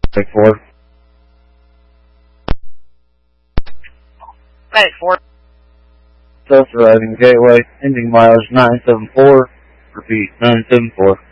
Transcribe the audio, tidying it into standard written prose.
Medic 4. Medic 4. Self-arriving gateway, ending mileage 974. Repeat, 974.